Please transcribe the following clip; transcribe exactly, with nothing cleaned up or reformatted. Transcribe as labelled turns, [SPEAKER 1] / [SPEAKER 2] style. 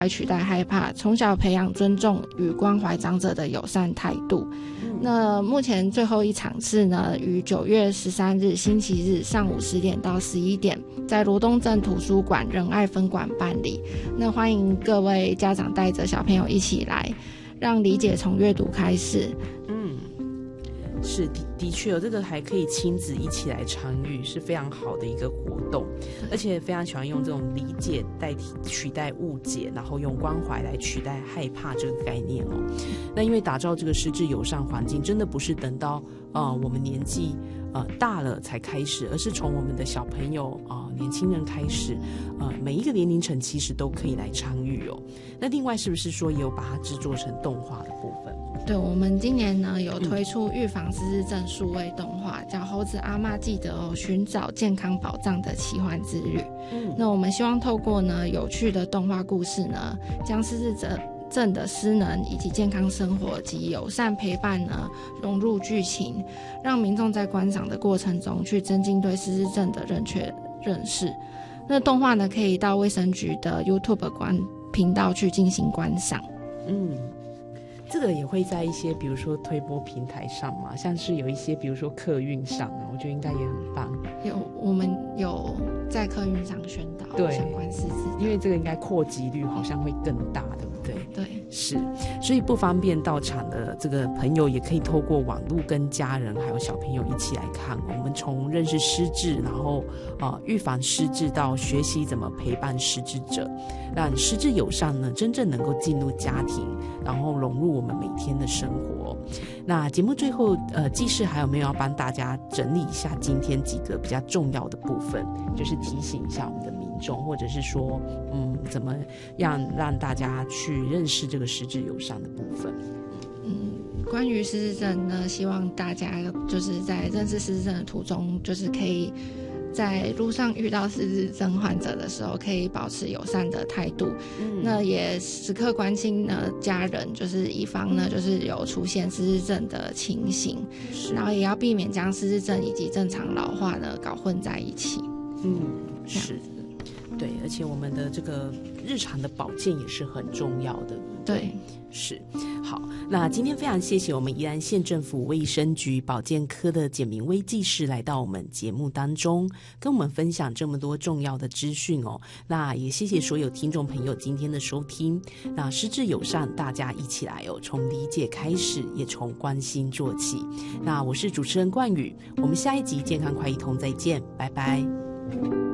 [SPEAKER 1] 来取代害怕，从小培养尊重与关怀长者的友善态度。那目前最后一场次呢，于九月十三日星期日上午十点到十一点，在罗东镇图书馆仁爱分馆办理。那欢迎各位家长带着小朋友一起来，让理解从阅读开始。
[SPEAKER 2] 嗯，是的，的确，这个还可以亲子一起来参与，是非常好的一个活动，而且非常喜欢用这种理解代替取代误解，然后用关怀来取代害怕这个概念哦。那因为打造这个失智友善环境，真的不是等到呃我们年纪呃大了才开始，而是从我们的小朋友啊、呃、年轻人开始，呃每一个年龄层其实都可以来参与哦。那另外是不是说也有把它制作成动画的部分？
[SPEAKER 1] 对，我们今年呢有推出预防失智症数位动画，叫《猴子阿嬷记得哦，寻找健康保障的奇幻之旅》。嗯，那我们希望透过呢有趣的动画故事呢，将失智者症的失能以及健康生活及友善陪伴呢融入剧情，让民众在观赏的过程中去增进对失智症的正确认识。那动画呢可以到卫生局的 YouTube 观频道去进行观赏。
[SPEAKER 2] 嗯。这个也会在一些比如说推播平台上嘛，像是有一些比如说客运上啊，我觉得应该也很棒。
[SPEAKER 1] 有，我们有在客运上宣导相关事情，
[SPEAKER 2] 因为这个应该扩及率好像会更大，对不对？
[SPEAKER 1] 对，
[SPEAKER 2] 是，所以不方便到场的这个朋友也可以透过网络跟家人还有小朋友一起来看。我们从认识失智，然后呃预防失智到学习怎么陪伴失智者，让失智友善呢真正能够进入家庭，然后融入我们每天的生活。那节目最后呃技师还有没有要帮大家整理一下今天几个比较重要的部分，就是提醒一下我们的民众，或者是说嗯怎么样让大家去认识这个失智友善的部分。
[SPEAKER 1] 嗯，关于失智症呢，希望大家就是在认识失智症的途中，就是可以在路上遇到失智症患者的时候，可以保持友善的态度。嗯，那也时刻关心呢家人，就是以防呢就是有出现失智症的情形，然后也要避免将失智症以及正常老化呢搞混在一起。
[SPEAKER 2] 嗯，是。对，而且我们的这个日常的保健也是很重要的。
[SPEAKER 1] 对，
[SPEAKER 2] 是。好，那今天非常谢谢我们宜兰县政府卫生局保健科的简明威技师来到我们节目当中，跟我们分享这么多重要的资讯哦。那也谢谢所有听众朋友今天的收听。那失智友善，大家一起来哦，从理解开始，也从关心做起。那我是主持人冠宇，我们下一集健康快一通再见，拜拜。